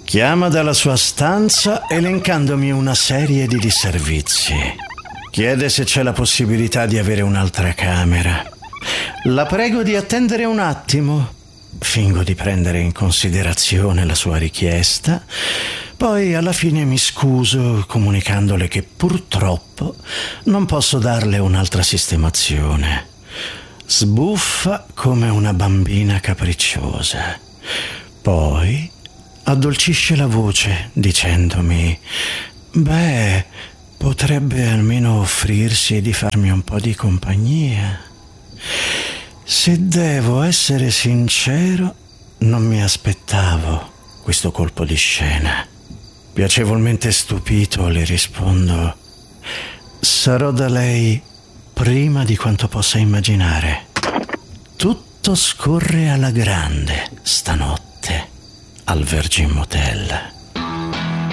Chiama dalla sua stanza elencandomi una serie di disservizi. Chiede se c'è la possibilità di avere un'altra camera. La prego di attendere un attimo. Fingo di prendere in considerazione la sua richiesta. Poi alla fine mi scuso comunicandole che purtroppo non posso darle un'altra sistemazione. Sbuffa come una bambina capricciosa. Poi addolcisce la voce dicendomi: beh, potrebbe almeno offrirsi di farmi un po' di compagnia. Se devo essere sincero, non mi aspettavo questo colpo di scena. Piacevolmente stupito le rispondo: sarò da lei prima di quanto possa immaginare. Tutto scorre alla grande stanotte al Virgin Motel.